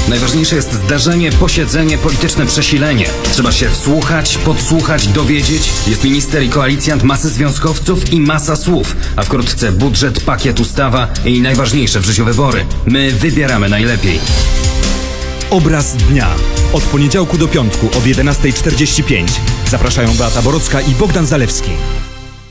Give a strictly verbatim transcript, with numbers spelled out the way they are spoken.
Najważniejsze jest zdarzenie, posiedzenie, polityczne przesilenie. Trzeba się wsłuchać, podsłuchać, dowiedzieć. Jest minister i koalicjant, masy związkowców i masa słów. A wkrótce budżet, pakiet, ustawa i najważniejsze w życiu wybory. My wybieramy najlepiej. Obraz dnia. Od poniedziałku do piątku od jedenastej czterdzieści pięć. Zapraszają Beata Borocka i Bogdan Zalewski.